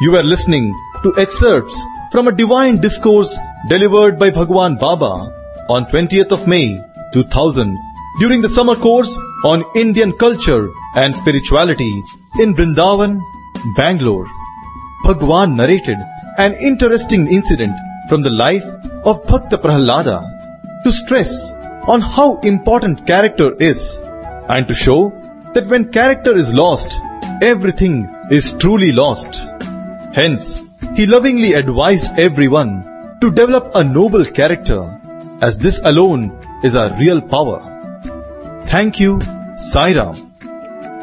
You were listening to excerpts from a divine discourse delivered by Bhagwan Baba on 20th of May 2000 during the summer course on Indian culture and spirituality in Vrindavan, Bangalore. Bhagwan narrated an interesting incident from the life of Bhakta Prahlada to stress on how important character is and to show that when character is lost, everything is truly lost. Hence, he lovingly advised everyone to develop a noble character, as this alone is our real power. Thank you, Sai Ram.